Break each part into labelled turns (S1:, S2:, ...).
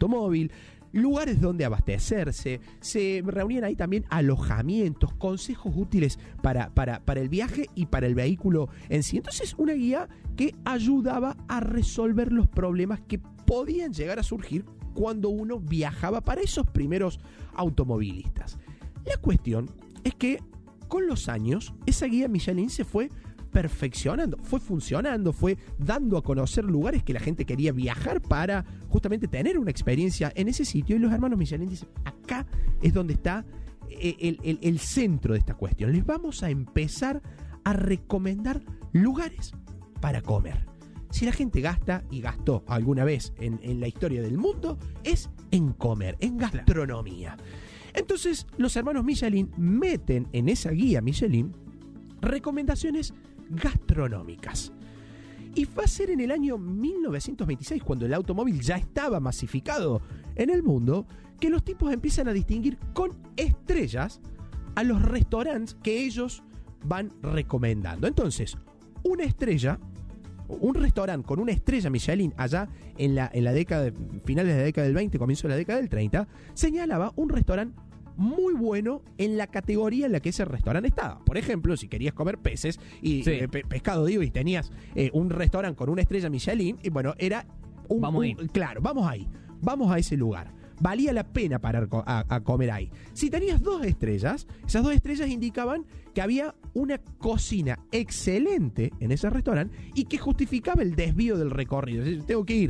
S1: automóvil, lugares donde abastecerse, se reunían ahí también alojamientos, consejos útiles para el viaje y para el vehículo en sí. Entonces, una guía que ayudaba a resolver los problemas que podían llegar a surgir cuando uno viajaba para esos primeros automovilistas. La cuestión es que con los años esa guía Michelin se fue perfeccionando, fue funcionando, fue dando a conocer lugares que la gente quería viajar para justamente tener una experiencia en ese sitio, y los hermanos Michelin dicen, acá es donde está el centro de esta cuestión. Les vamos a empezar a recomendar lugares para comer. Si la gente gasta, y gastó alguna vez en la historia del mundo, es en comer, en gastronomía. Entonces, los hermanos Michelin meten en esa guía Michelin recomendaciones gastronómicas. Y va a ser en el año 1926, cuando el automóvil ya estaba masificado en el mundo, que los tipos empiezan a distinguir con estrellas a los restaurantes que ellos van recomendando. Entonces, una estrella, un restaurante con una estrella Michelin allá en la década, finales de la década del 20, comienzo de la década del 30, señalaba un restaurante muy bueno en la categoría en la que ese restaurante estaba. Por ejemplo, si querías comer peces y pescado, y tenías un restaurante con una estrella Michelin, y bueno, era claro, vamos ahí, vamos a ese lugar. Valía la pena parar a comer ahí. Si tenías 2 estrellas, esas 2 estrellas indicaban que había una cocina excelente en ese restaurante y que justificaba el desvío del recorrido. Es decir, tengo que ir,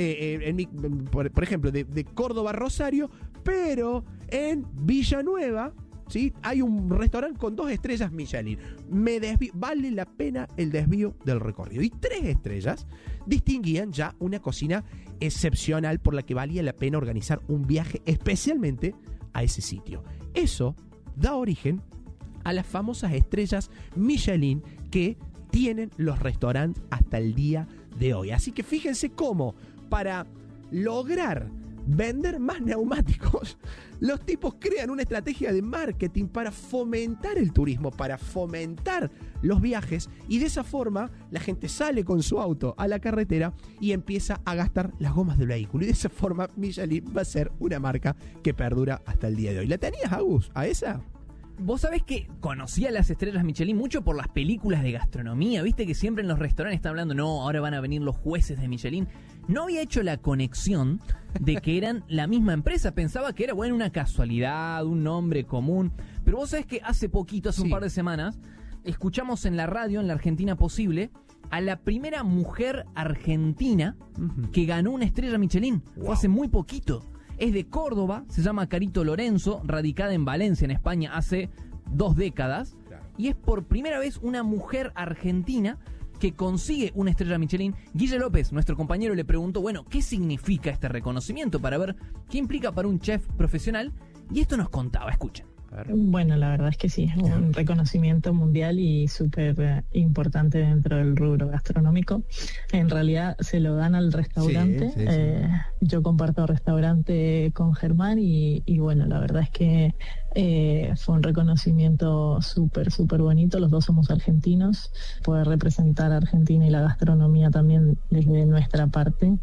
S1: por ejemplo, de Córdoba a Rosario, pero en Villanueva, ¿sí?, hay un restaurante con 2 estrellas Michelin. Vale la pena el desvío del recorrido. Y 3 estrellas distinguían ya una cocina excepcional por la que valía la pena organizar un viaje especialmente a ese sitio. Eso da origen a las famosas estrellas Michelin que tienen los restaurantes hasta el día de hoy. Así que fíjense cómo, para lograr vender más neumáticos, los tipos crean una estrategia de marketing para fomentar el turismo, para fomentar los viajes, y de esa forma la gente sale con su auto a la carretera y empieza a gastar las gomas del vehículo, y de esa forma Michelin va a ser una marca que perdura hasta el día de hoy. ¿La tenías, Agus, a esa?
S2: Vos sabés que conocía las estrellas Michelin mucho por las películas de gastronomía. Viste que siempre en los restaurantes están hablando, no, ahora van a venir los jueces de Michelin. No había hecho la conexión de que eran la misma empresa. Pensaba que era, bueno, una casualidad, un nombre común. Pero vos sabés que hace poquito, hace un par de semanas, escuchamos en la radio, en La Argentina Posible, a la primera mujer argentina que ganó una estrella Michelin. Wow. Fue hace muy poquito. Es de Córdoba, se llama Carito Lorenzo, radicada en Valencia, en España, hace 2 décadas. Claro. Y es por primera vez una mujer argentina que consigue una estrella Michelin. Guille López, nuestro compañero, le preguntó, bueno, ¿qué significa este reconocimiento? Para ver qué implica para un chef profesional. Y esto nos contaba, escuchen.
S3: Bueno, la verdad es que sí, es un reconocimiento mundial y súper importante dentro del rubro gastronómico. En realidad se lo dan al restaurante. Yo comparto restaurante con Germán y bueno, la verdad es que fue un reconocimiento súper bonito. Los dos somos argentinos. Poder representar a Argentina y la gastronomía también desde nuestra parte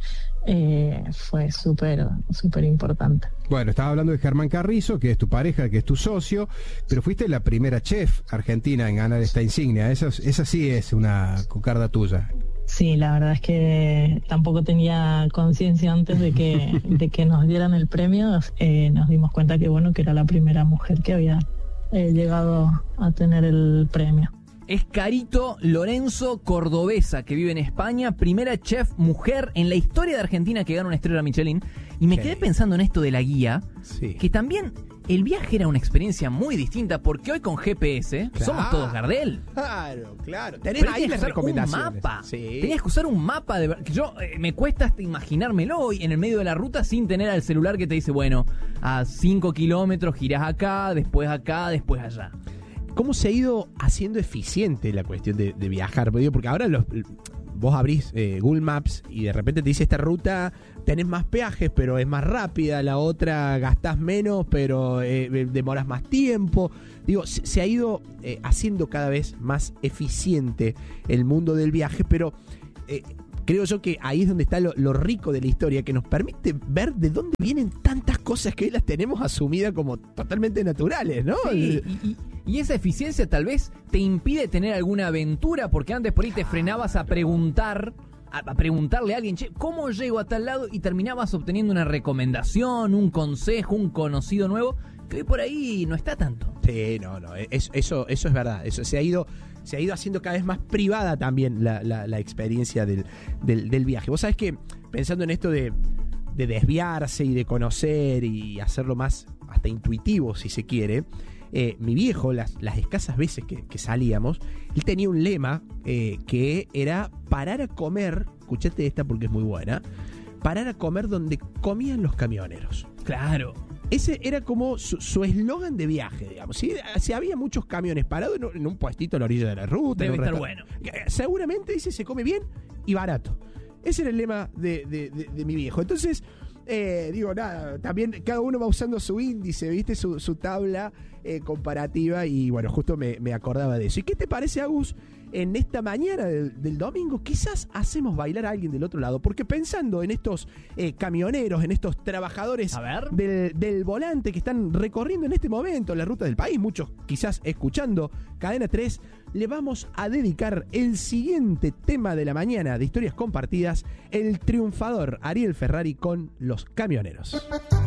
S3: fue súper importante.
S4: Bueno, estaba hablando de Germán Carrizo, que es tu pareja, que es tu socio, pero fuiste la primera chef argentina en ganar esta insignia. Esa sí es una cocarda tuya.
S3: Sí, la verdad es que tampoco tenía conciencia antes de que nos dieran el premio. Nos dimos cuenta que bueno, que era la primera mujer que había llegado a tener el premio.
S2: Es Carito Lorenzo, cordobesa, que vive en España, primera chef mujer en la historia de Argentina que gana una estrella Michelin. Y me quedé pensando en esto de la guía, que también el viaje era una experiencia muy distinta, porque hoy con GPS somos todos Gardel.
S1: Claro. Tenés ahí las recomendaciones.
S2: Un mapa. Tenías que usar un mapa de yo me cuesta hasta imaginármelo hoy en el medio de la ruta sin tener al celular que te dice, bueno, a 5 kilómetros girás acá, después allá.
S1: ¿Cómo se ha ido haciendo eficiente la cuestión de viajar? Porque ahora vos abrís Google Maps y de repente te dice esta ruta tenés más peajes, pero es más rápida, la otra gastás menos, pero demoras más tiempo. Digo, se ha ido haciendo cada vez más eficiente el mundo del viaje, pero creo yo que ahí es donde está lo rico de la historia, que nos permite ver de dónde vienen tantas cosas que hoy las tenemos asumidas como totalmente naturales, ¿no?
S2: Sí, y esa eficiencia tal vez te impide tener alguna aventura, porque antes por ahí te frenabas a preguntar, a preguntarle a alguien, che, ¿cómo llego a tal lado? Y terminabas obteniendo una recomendación, un consejo, un conocido nuevo, que hoy por ahí no está tanto.
S1: Sí, no, eso es verdad. Eso se ha ido haciendo cada vez más privada también la experiencia del viaje. Vos sabés que, pensando en esto de desviarse y de conocer y hacerlo más hasta intuitivo, si se quiere, mi viejo, las escasas veces que salíamos, él tenía un lema que era parar a comer, escuchate esta porque es muy buena, parar a comer donde comían los camioneros.
S2: Claro.
S1: Ese era como su eslogan de viaje, digamos. Si había muchos camiones parados en un puestito a la orilla de la ruta.
S2: Debe estar bueno.
S1: Seguramente, dice, se come bien y barato. Ese era el lema de mi viejo. Entonces, digo, nada, también cada uno va usando su índice, ¿viste? Su tabla comparativa, y bueno, justo me acordaba de eso. ¿Y qué te parece, Agus? En esta mañana del domingo, quizás hacemos bailar a alguien del otro lado, porque pensando en estos camioneros, en estos trabajadores del volante que están recorriendo en este momento la ruta del país, muchos quizás escuchando Cadena 3, le vamos a dedicar el siguiente tema de la mañana de Historias Compartidas, el triunfador Ariel Ferrari con Los Camioneros.